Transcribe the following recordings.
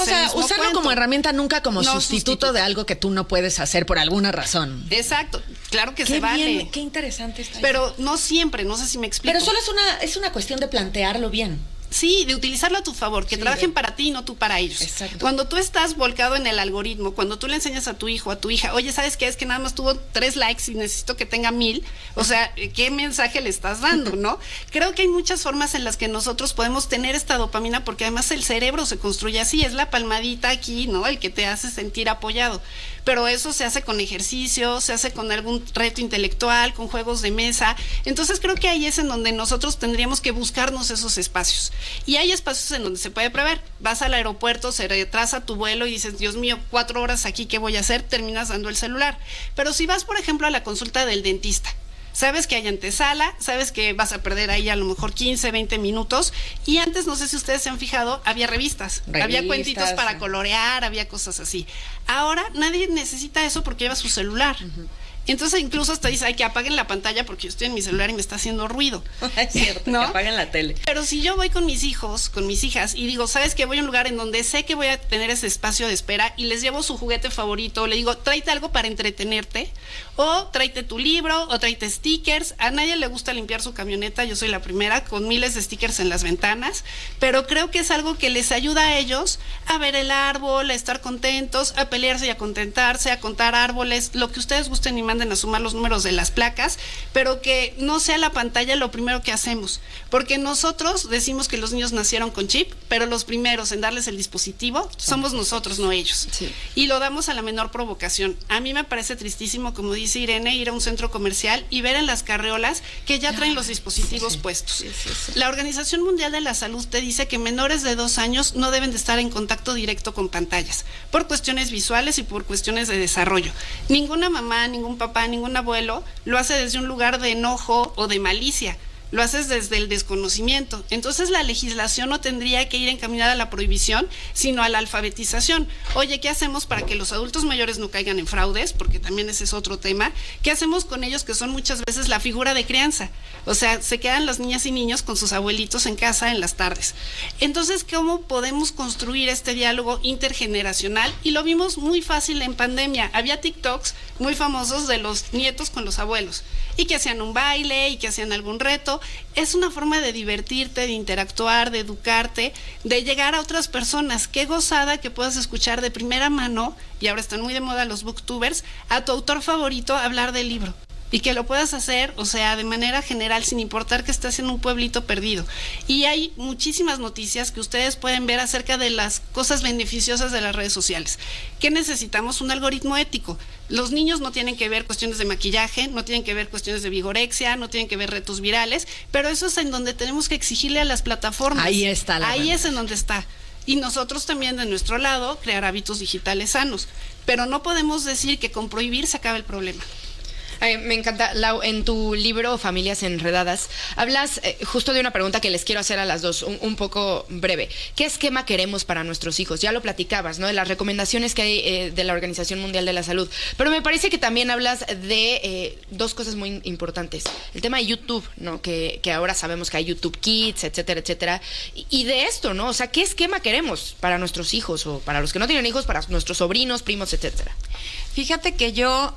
O sea, el mismo usarlo cuento. como herramienta, nunca como No sustituto de algo que tú no puedes hacer por alguna razón. Exacto, claro que Qué se vale. bien, qué interesante está Pero eso. no siempre, no sé si me explico. Pero solo es una cuestión de plantearlo bien. Sí, de utilizarlo a tu favor, que Sí, trabajen para ti y no tú para ellos. Exacto. Cuando tú estás volcado en el algoritmo, cuando tú le enseñas a tu hijo, a tu hija, oye, ¿sabes qué? Es que nada más tuvo 3 likes y necesito que tenga 1000. O sea, ¿qué mensaje le estás dando, no? Creo que hay muchas formas en las que nosotros podemos tener esta dopamina, porque además el cerebro se construye así, es la palmadita aquí, ¿no? El que te hace sentir apoyado. Pero eso se hace con ejercicio, se hace con algún reto intelectual, con juegos de mesa. Entonces creo que ahí es en donde nosotros tendríamos que buscarnos esos espacios. Y hay espacios en donde se puede prever. Vas al aeropuerto, se retrasa tu vuelo y dices, Dios mío, 4 horas aquí, ¿qué voy a hacer? Terminas dando el celular. Pero si vas, por ejemplo, a la consulta del dentista, sabes que hay antesala, sabes que vas a perder ahí a lo mejor 15, 20 minutos. Y antes, no sé si ustedes se han fijado, había revistas, había cuentitos para colorear, había cosas así. Ahora nadie necesita eso porque lleva su celular. Entonces incluso hasta dice, ay, que apaguen la pantalla porque yo estoy en mi celular y me está haciendo ruido. Es cierto, ¿no? Que apaguen la tele. Pero si yo voy con mis hijos, con mis hijas, y digo, ¿sabes qué? Voy a un lugar en donde sé que voy a tener ese espacio de espera y les llevo su juguete favorito, le digo, tráete algo para entretenerte, o tráete tu libro, o tráete stickers. A nadie le gusta limpiar su camioneta, yo soy la primera, con miles de stickers en las ventanas, pero creo que es algo que les ayuda a ellos a ver el árbol, a estar contentos, a pelearse y a contentarse, a contar árboles, lo que ustedes gusten y manden a sumar los números de las placas, pero que no sea la pantalla lo primero que hacemos, porque nosotros decimos que los niños nacieron con chip, pero los primeros en darles el dispositivo somos nosotros, no ellos. Sí. Y lo damos a la menor provocación. A mí me parece tristísimo, como dice Irene, ir a un centro comercial y ver en las carreolas que ya traen los dispositivos puestos. La Organización Mundial de la Salud te dice que menores de 2 años no deben de estar en contacto directo con pantallas, por cuestiones visuales y por cuestiones de desarrollo. Ninguna mamá, ningún papá, ningún abuelo lo hace desde un lugar de enojo o de malicia. Lo haces desde el desconocimiento. Entonces la legislación no tendría que ir encaminada a la prohibición, sino a la alfabetización. Oye, ¿qué hacemos para que los adultos mayores no caigan en fraudes? Porque también ese es otro tema. ¿Qué hacemos con ellos que son muchas veces la figura de crianza? O sea, se quedan las niñas y niños con sus abuelitos en casa en las tardes. Entonces, ¿cómo podemos construir este diálogo intergeneracional? Y lo vimos muy fácil en pandemia. Había TikToks muy famosos de los nietos con los abuelos, y que hacían un baile, y que hacían algún reto. Es una forma de divertirte, de interactuar, de educarte, de llegar a otras personas. Qué gozada que puedas escuchar de primera mano, y ahora están muy de moda los booktubers, a tu autor favorito hablar del libro. Y que lo puedas hacer, o sea, de manera general, sin importar que estés en un pueblito perdido. Y hay muchísimas noticias que ustedes pueden ver acerca de las cosas beneficiosas de las redes sociales. ¿Qué necesitamos? Un algoritmo ético. Los niños no tienen que ver cuestiones de maquillaje, no tienen que ver cuestiones de vigorexia, no tienen que ver retos virales, pero eso es en donde tenemos que exigirle a las plataformas. Ahí está la Ahí es en donde está. Y nosotros también, de nuestro lado, crear hábitos digitales sanos. Pero no podemos decir que con prohibir se acaba el problema. Ay, me encanta, Lau, en tu libro Familias Enredadas, hablas justo de una pregunta que les quiero hacer a las dos, un poco breve. ¿Qué esquema queremos para nuestros hijos? Ya lo platicabas, ¿no? De las recomendaciones que hay de la Organización Mundial de la Salud. Pero me parece que también hablas de 2 cosas muy importantes. El tema de YouTube, ¿no? Que ahora sabemos que hay YouTube Kids, etcétera, etcétera. Y de esto, ¿no? O sea, ¿qué esquema queremos para nuestros hijos o para los que no tienen hijos, para nuestros sobrinos, primos, etcétera? Fíjate que yo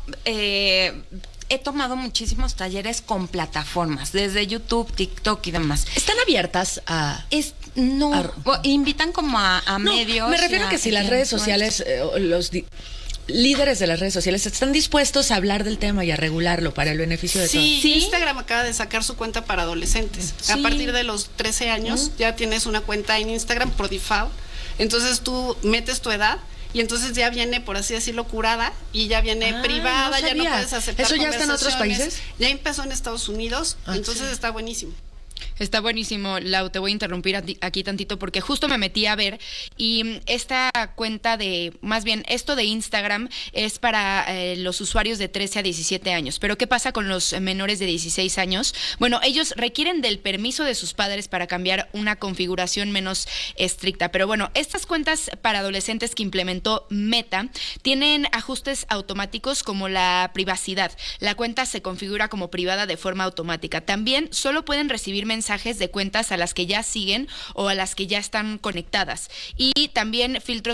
he tomado muchísimos talleres con plataformas, desde YouTube, TikTok y demás. ¿Están abiertas a...? Invitan como a medios. Me refiero a que si las redes sociales, los líderes de las redes sociales están dispuestos a hablar del tema y a regularlo para el beneficio de todos. Sí, Instagram acaba de sacar su cuenta para adolescentes. Sí. A partir de los 13 años ya tienes una cuenta en Instagram por default. Entonces tú metes tu edad y entonces ya viene, por así decirlo, curada y ya viene privada, ya no puedes aceptar ¿Eso ya está en otros países? Ya empezó en Estados Unidos, entonces está buenísimo. Está buenísimo, Lau, te voy a interrumpir aquí tantito porque justo me metí a ver y esta cuenta más bien esto de Instagram es para los usuarios de 13 a 17 años, pero ¿qué pasa con los menores de 16 años? Bueno, ellos requieren del permiso de sus padres para cambiar una configuración menos estricta, pero bueno, estas cuentas para adolescentes que implementó Meta tienen ajustes automáticos como la privacidad. La cuenta se configura como privada de forma automática. También solo pueden recibir mensajes de cuentas a las que ya siguen o a las que ya están conectadas. Y también filtros